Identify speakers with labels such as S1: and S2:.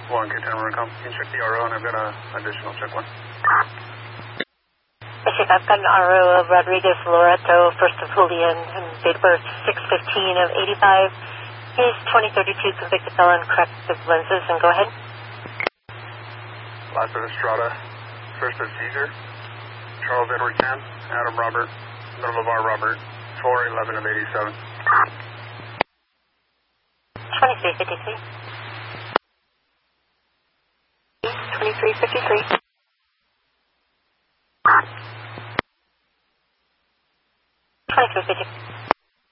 S1: 1, K10, we're going to come. You can check the RO, and I've got an additional check one.
S2: Pacific, I've got an RO of Rodriguez Loreto, 1st of Julian, and date of birth 6/15 of 85. He's 2032 convicted felon, corrective lenses, and go ahead.
S1: Last of Estrada, 1st of Caesar, Charles Edward Tan, Adam Robert, Middle of R Robert, 4/11 of 87.
S2: 2353. 2353. 2350.